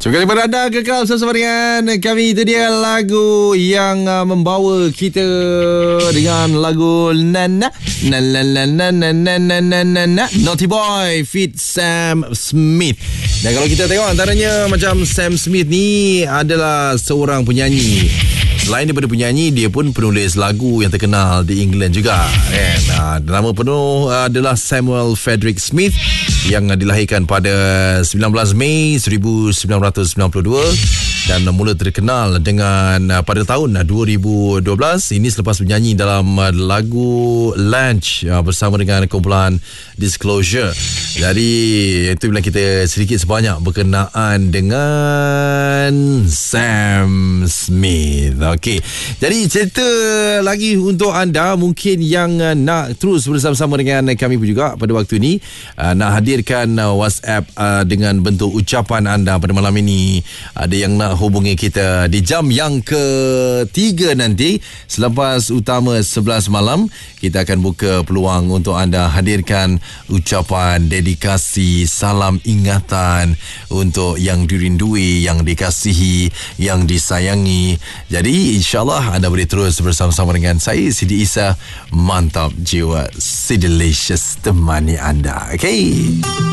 Terima kasih kepada anda kekal bersama dengan kami. Itu dia lagu yang membawa kita dengan lagu Nana Naughty Boy feat Sam Smith. Dan kalau kita tengok antaranya macam Sam Smith ni adalah seorang penyanyi. Selain daripada penyanyi, dia pun penulis lagu yang terkenal di England juga kan? Nama penuh adalah Samuel Frederick Smith, yang dilahirkan pada 19 Mei 1992 dan mula terkenal dengan pada tahun 2012 ini selepas menyanyi dalam lagu Lunch bersama dengan kumpulan Disclosure. Jadi itu bila kita sedikit sebanyak berkenaan dengan Sam Smith. Okey. Jadi cerita lagi untuk anda mungkin yang nak terus bersama-sama dengan kami pun juga pada waktu ini, nak hadirkan WhatsApp dengan bentuk ucapan anda pada malam ini. Ada yang nak hubungi kita di jam yang ketiga nanti selepas utama 11 malam. Kita akan buka peluang untuk anda hadirkan ucapan dedikasi, salam ingatan untuk yang dirindui, yang dikasihi, yang disayangi. Jadi insyaAllah anda boleh terus bersama-sama dengan saya, Sidi Isa. Mantap jiwa, Sidilicious temani anda. Okay.